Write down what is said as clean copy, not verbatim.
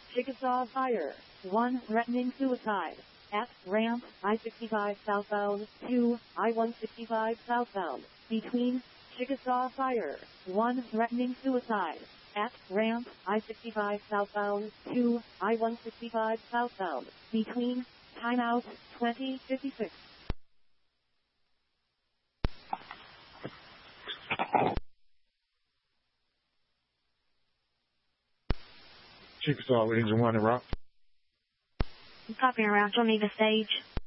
Chickasaw Fire. 1 threatening suicide. At ramp I-65 southbound. 2 I-165 southbound. Between Chickasaw Fire. 1 threatening suicide. At ramp I-65 southbound. 2 I-165 southbound. Between. Timeout 2056. Chickasaw, engine 1 and route. Copy, route. You'll need a stage.